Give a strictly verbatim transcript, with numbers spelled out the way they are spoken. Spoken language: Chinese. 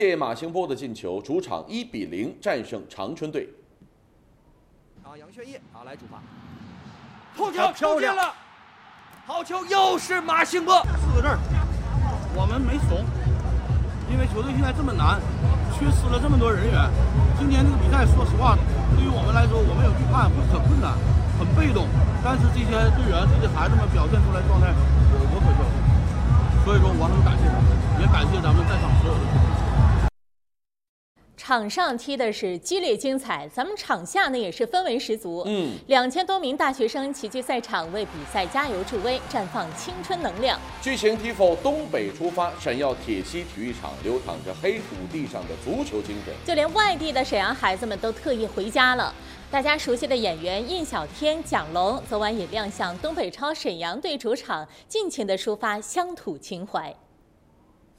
谢马兴波的进球，主场一比零战胜长春队。 啊，杨轩烨啊来主罚，头球球进了，好球，又是马兴波。 四个字儿，我们没怂，因为球队现在这么难，缺失了这么多人员。今天这个比赛，说实话，对于我们来说，我们有预判会很困难，很被动。但是这些队员、这些孩子们表现出来状态，我我可交代。所以说，我很感谢他们，也感谢咱们在场所有的球迷。 场上踢的是激烈精彩，咱们场下呢也是氛围十足。 嗯， 两千多名大学生齐聚赛场，为比赛加油助威，绽放青春能量。 巨型 T F O 东北出发，闪耀铁西体育场，流淌着黑土地上的足球精神。 就连外地的沈阳孩子们都特意回家了。大家熟悉的演员印小天、蒋龙，昨晚也亮相东北超沈阳队主场，尽情地抒发乡土情怀。